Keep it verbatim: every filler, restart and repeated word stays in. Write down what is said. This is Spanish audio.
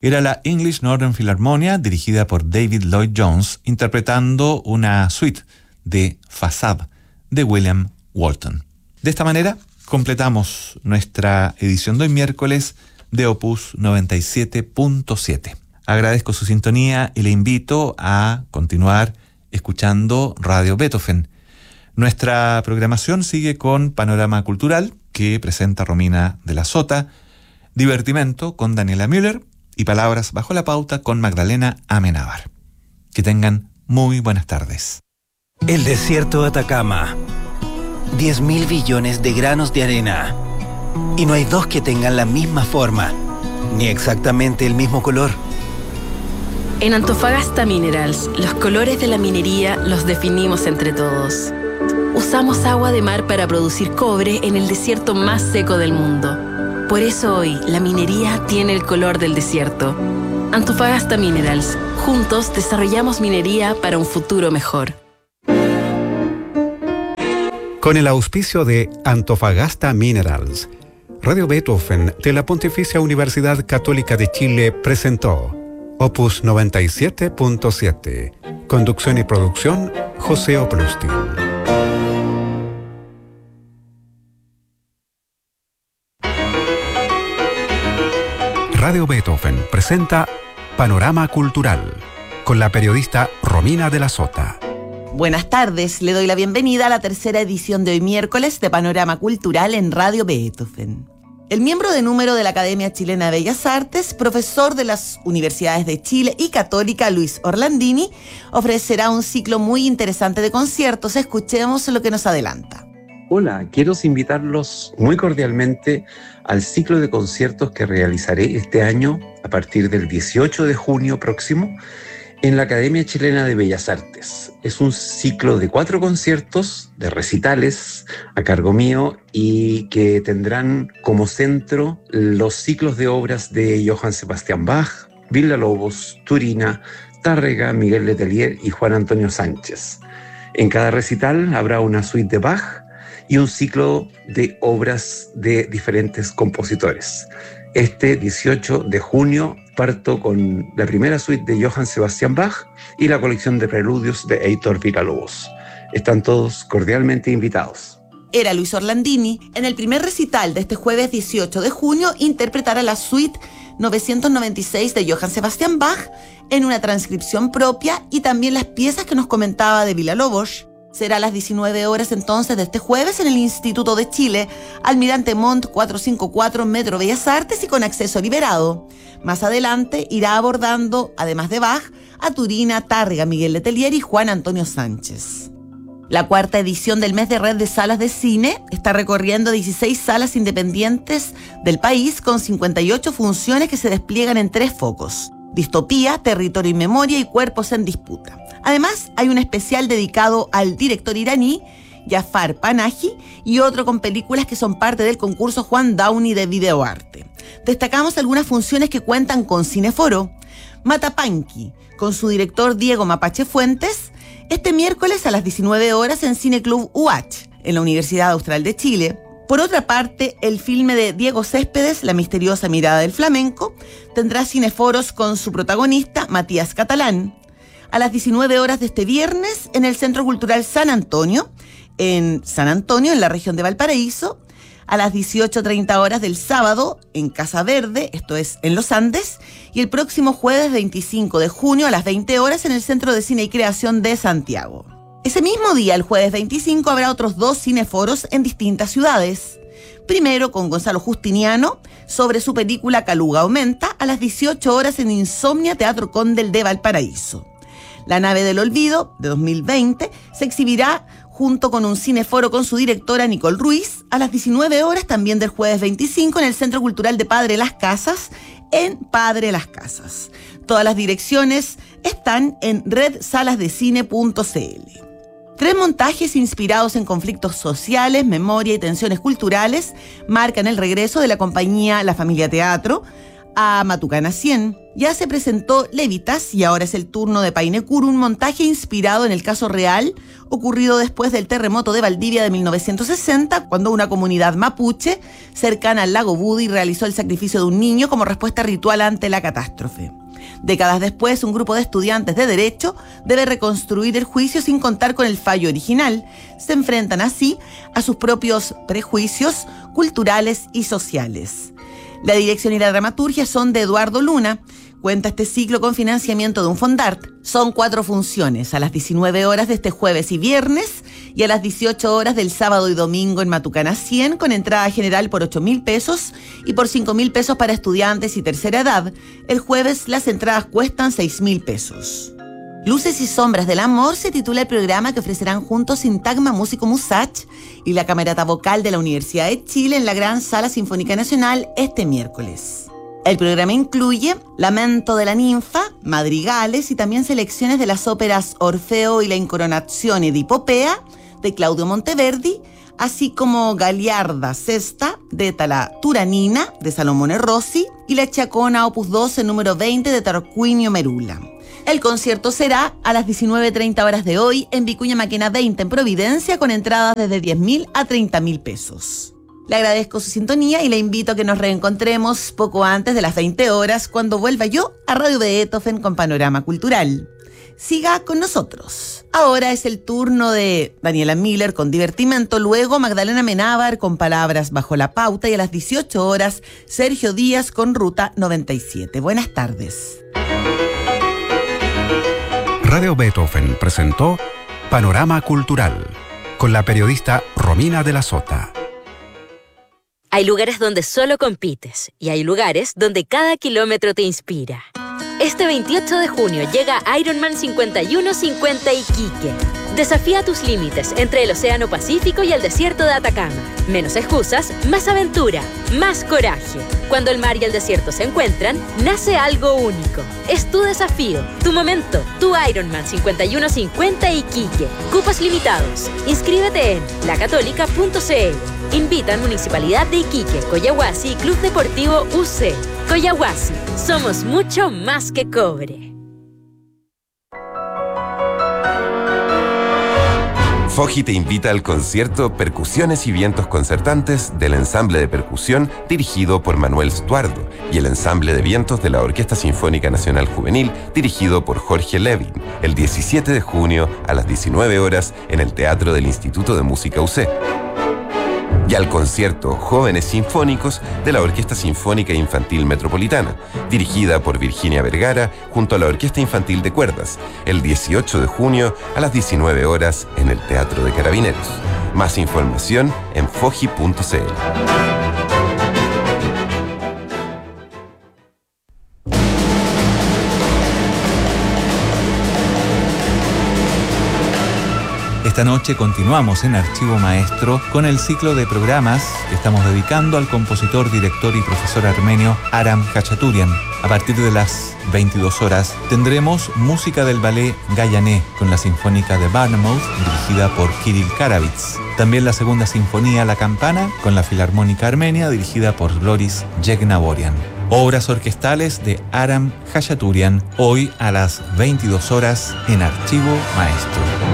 Era la English Northern Philharmonia, dirigida por David Lloyd Jones, interpretando una suite de Facade de William Walton. De esta manera, completamos nuestra edición de hoy miércoles de Opus noventa y siete punto siete. Agradezco su sintonía y le invito a continuar escuchando Radio Beethoven. Nuestra programación sigue con Panorama Cultural, que presenta Romina de la Sota, Divertimento con Daniela Müller y Palabras bajo la pauta con Magdalena Amenábar. Que tengan muy buenas tardes. El desierto de Atacama. diez mil billones de granos de arena. Y no hay dos que tengan la misma forma, ni exactamente el mismo color. En Antofagasta Minerals, los colores de la minería los definimos entre todos. Usamos agua de mar para producir cobre en el desierto más seco del mundo. Por eso hoy, la minería tiene el color del desierto. Antofagasta Minerals. Juntos desarrollamos minería para un futuro mejor. Con el auspicio de Antofagasta Minerals, Radio Beethoven de la Pontificia Universidad Católica de Chile presentó Opus noventa y siete punto siete. Conducción y producción, José Oplustin. Radio Beethoven presenta Panorama Cultural con la periodista Romina de la Sota. Buenas tardes, le doy la bienvenida a la tercera edición de hoy miércoles de Panorama Cultural en Radio Beethoven. El miembro de número de la Academia Chilena de Bellas Artes, profesor de las Universidades de Chile y Católica, Luis Orlandini, ofrecerá un ciclo muy interesante de conciertos. Escuchemos lo que nos adelanta. Hola, quiero invitarlos muy cordialmente al ciclo de conciertos que realizaré este año a partir del dieciocho de junio próximo en la Academia Chilena de Bellas Artes. Es un ciclo de cuatro conciertos, de recitales a cargo mío y que tendrán como centro los ciclos de obras de Johann Sebastian Bach, Villa-Lobos, Turina, Tárrega, Miguel Letelier y Juan Antonio Sánchez. En cada recital habrá una suite de Bach y un ciclo de obras de diferentes compositores. Este dieciocho de junio parto con la primera suite de Johann Sebastian Bach y la colección de preludios de Heitor Villa-Lobos. Están todos cordialmente invitados. Era Luis Orlandini. En el primer recital de este jueves dieciocho de junio interpretará la suite novecientos noventa y seis de Johann Sebastian Bach en una transcripción propia y también las piezas que nos comentaba de Villa-Lobos. Será a las diecinueve horas entonces de este jueves en el Instituto de Chile, Almirante Montt cuatrocientos cincuenta y cuatro, Metro Bellas Artes y con acceso liberado. Más adelante irá abordando, además de Bach, a Turina, Tárrega, Miguel Letelier y Juan Antonio Sánchez. La cuarta edición del mes de red de salas de cine está recorriendo dieciséis salas independientes del país con cincuenta y ocho funciones que se despliegan en tres focos: distopía, territorio y memoria y cuerpos en disputa. Además, hay un especial dedicado al director iraní Jafar Panahi y otro con películas que son parte del concurso Juan Downey de videoarte. Destacamos algunas funciones que cuentan con Cineforo. Matapanqui, con su director Diego Mapache Fuentes, este miércoles a las diecinueve horas en Cineclub U H, en la Universidad Austral de Chile. Por otra parte, el filme de Diego Céspedes, La misteriosa mirada del flamenco, tendrá cineforos con su protagonista, Matías Catalán. A las diecinueve horas de este viernes, en el Centro Cultural San Antonio, en San Antonio, en la región de Valparaíso. A las dieciocho treinta horas del sábado, en Casa Verde, esto es, en Los Andes. Y el próximo jueves veinticinco de junio, a las veinte horas, en el Centro de Cine y Creación de Santiago. Ese mismo día, el jueves veinticinco, habrá otros dos cineforos en distintas ciudades. Primero con Gonzalo Justiniano, sobre su película Caluga Aumenta, a las dieciocho horas en Insomnia Teatro Condel de Valparaíso. La nave del olvido, de dos mil veinte, se exhibirá junto con un cineforo con su directora Nicole Ruiz, a las diecinueve horas también del jueves veinticinco en el Centro Cultural de Padre Las Casas, en Padre Las Casas. Todas las direcciones están en red salas de cine punto c l. Tres montajes inspirados en conflictos sociales, memoria y tensiones culturales marcan el regreso de la compañía La Familia Teatro a Matucana cien. Ya se presentó Lévitas y ahora es el turno de Painecuru, un montaje inspirado en el caso real ocurrido después del terremoto de Valdivia de mil novecientos sesenta, cuando una comunidad mapuche cercana al lago Budi realizó el sacrificio de un niño como respuesta ritual ante la catástrofe. Décadas después, un grupo de estudiantes de Derecho debe reconstruir el juicio sin contar con el fallo original. Se enfrentan así a sus propios prejuicios culturales y sociales. La dirección y la dramaturgia son de Eduardo Luna. Cuenta este ciclo con financiamiento de un Fondart. Son cuatro funciones, a las diecinueve horas de este jueves y viernes y a las dieciocho horas del sábado y domingo en Matucana cien, con entrada general por ocho mil pesos y por cinco mil pesos para estudiantes y tercera edad. El jueves las entradas cuestan seis mil pesos. Luces y Sombras del Amor se titula el programa que ofrecerán juntos Sintagma Músico Musach y la Camerata Vocal de la Universidad de Chile en la Gran Sala Sinfónica Nacional este miércoles. El programa incluye Lamento de la Ninfa, madrigales y también selecciones de las óperas Orfeo y la Incoronazione di Popea de Claudio Monteverdi, así como Galiarda Sesta de Tala Turanina de Salomone Rossi y La Chacona Opus doce número veinte de Tarquinio Merula. El concierto será a las diecinueve treinta horas de hoy en Vicuña Maquena veinte en Providencia, con entradas desde diez mil a treinta mil pesos. Le agradezco su sintonía y le invito a que nos reencontremos poco antes de las veinte horas cuando vuelva yo a Radio Beethoven con Panorama Cultural. Siga con nosotros. Ahora es el turno de Daniela Miller con Divertimento, luego Magdalena Menábar con Palabras bajo la pauta y a las dieciocho horas Sergio Díaz con Ruta noventa y siete. Buenas tardes. Radio Beethoven presentó Panorama Cultural con la periodista Romina de la Sota. Hay lugares donde solo compites y hay lugares donde cada kilómetro te inspira. Este veintiocho de junio llega Ironman cincuenta y uno cincuenta Iquique. Desafía tus límites entre el Océano Pacífico y el desierto de Atacama. Menos excusas, más aventura, más coraje. Cuando el mar y el desierto se encuentran, nace algo único. Es tu desafío, tu momento, tu Ironman cincuenta y uno cincuenta Iquique. Cupos limitados. Inscríbete en la católica punto c l. Invitan Municipalidad de Iquique, Coyahuasi y Club Deportivo U C. Coyahuasi, somos mucho más que cobre. Foji te invita al concierto Percusiones y Vientos Concertantes del ensamble de percusión dirigido por Manuel Stuardo y el ensamble de vientos de la Orquesta Sinfónica Nacional Juvenil dirigido por Jorge Levin, el diecisiete de junio a las diecinueve horas en el Teatro del Instituto de Música U C. Y al concierto Jóvenes Sinfónicos de la Orquesta Sinfónica Infantil Metropolitana, dirigida por Virginia Vergara junto a la Orquesta Infantil de Cuerdas, el dieciocho de junio a las diecinueve horas en el Teatro de Carabineros. Más información en foji punto c l. Esta noche continuamos en Archivo Maestro con el ciclo de programas que estamos dedicando al compositor, director y profesor armenio Aram Khachaturian. A partir de las veintidós horas tendremos música del ballet Gayané con la Sinfónica de Bournemouth dirigida por Kirill Karavits. También la segunda sinfonía La Campana con la Filarmónica Armenia dirigida por Loris Yegnaborian. Obras orquestales de Aram Khachaturian hoy a las veintidós horas en Archivo Maestro.